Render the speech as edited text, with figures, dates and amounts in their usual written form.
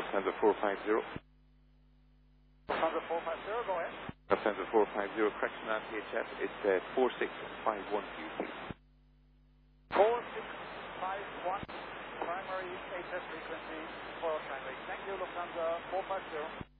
Lufthansa 450. Lufthansa 450, go ahead. Lufthansa 450, correction on PHF, it's 4651 for you, please. 4651, primary HF frequency for China. Thank you, Lufthansa 450.